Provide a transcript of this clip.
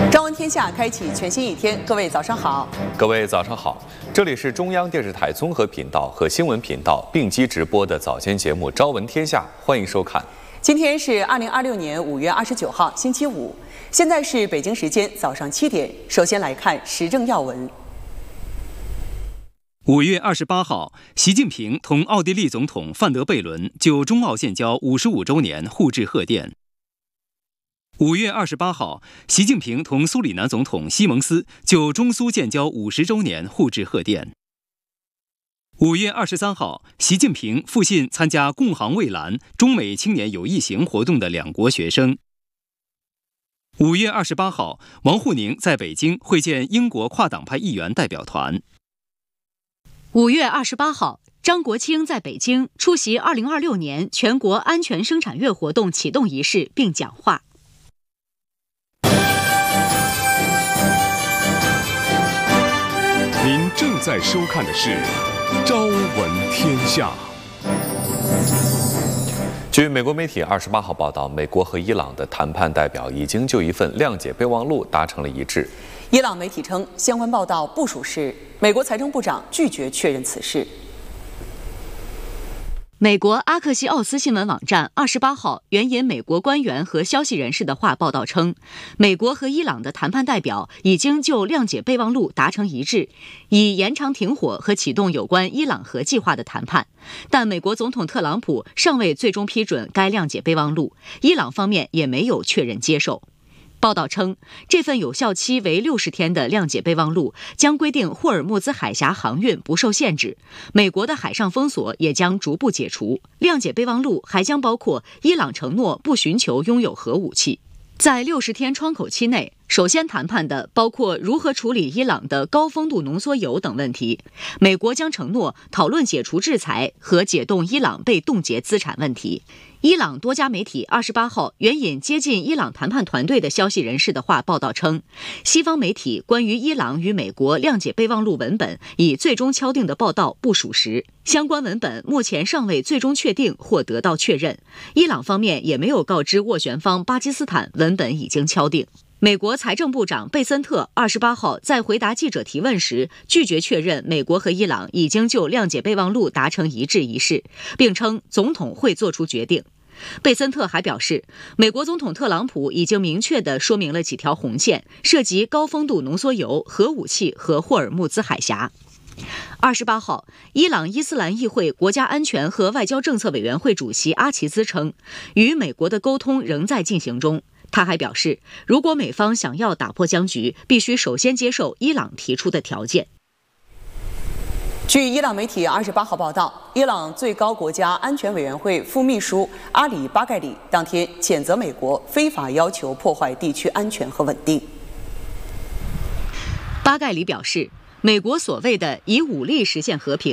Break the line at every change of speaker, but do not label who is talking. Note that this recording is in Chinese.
朝闻天下，开启全新一天。各位早上好，
各位早上好，这里是中央电视台综合频道和新闻频道并机直播的早间节目《朝闻天下》，欢迎收看。
今天是2026年5月29号，星期五，现在是北京时间早上7点。首先来看时政要闻。
5月28号，习近平同奥地利总统范德贝伦就中澳建交55周年互致贺电。5月28号，习近平同苏里南总统西蒙斯就中苏建交50周年互致贺电。5月23号，习近平复信参加共航蔚蓝中美青年友谊行活动的两国学生。5月28号，王沪宁在北京会见英国跨党派议员代表团。
5月28号，张国清在北京出席2026年全国安全生产月活动启动仪式并讲话。
您正在收看的是《朝闻天下》。
据美国媒体28号报道，美国和伊朗的谈判代表已经就一份谅解备忘录达成了一致。
伊朗媒体称，相关报道不属实，美国财政部长拒绝确认此事。
美国阿克西奥斯新闻网站28号援引美国官员和消息人士的话报道称，美国和伊朗的谈判代表已经就谅解备忘录达成一致，以延长停火和启动有关伊朗核计划的谈判。但美国总统特朗普尚未最终批准该谅解备忘录，伊朗方面也没有确认接受。报道称，这份有效期为60天的谅解备忘录将规定霍尔木兹海峡航运不受限制，美国的海上封锁也将逐步解除。谅解备忘录还将包括伊朗承诺不寻求拥有核武器。在60天窗口期内，首先谈判的包括如何处理伊朗的高丰度浓缩铀等问题。美国将承诺讨论解除制裁和解冻伊朗被冻结资产问题。伊朗多家媒体28号援引接近伊朗谈判团队的消息人士的话报道称，西方媒体关于伊朗与美国谅解备忘录文本已最终敲定的报道不属实，相关文本目前尚未最终确定或得到确认。伊朗方面也没有告知斡旋方巴基斯坦文本已经敲定。美国财政部长贝森特28号在回答记者提问时，拒绝确认美国和伊朗已经就谅解备忘录达成一致一事，并称总统会做出决定。贝森特还表示，美国总统特朗普已经明确地说明了几条红线，涉及高丰度浓缩铀、核武器和霍尔木兹海峡。28号，伊朗伊斯兰议会国家安全和外交政策委员会主席阿齐兹称，与美国的沟通仍在进行中。他还表示，如果美方想要打破僵局，必须首先接受伊朗提出的条件。
据伊朗媒体28号报道，伊朗最高国家安全委员会副秘书阿里巴盖里当天谴责美国非法要求破坏地区安全和稳定。
巴盖里表示，美国所谓的以武力实现和平